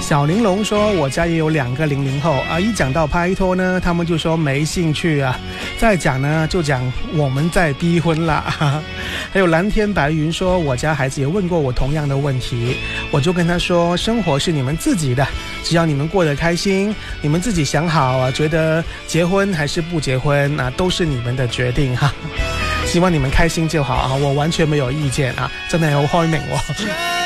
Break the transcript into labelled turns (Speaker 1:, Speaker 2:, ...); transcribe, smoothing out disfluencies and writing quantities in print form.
Speaker 1: 小玲珑说我家也有2个00后啊，一讲到拍拖呢，他们就说没兴趣啊，再讲呢就讲我们在逼婚啦。还有蓝天白云说我家孩子也问过我同样的问题，我就跟他说生活是你们自己的，只要你们过得开心，你们自己想好啊，觉得结婚还是不结婚啊，都是你们的决定哈。希望你们开心就好啊，我完全没有意见啊，真係好開明喎。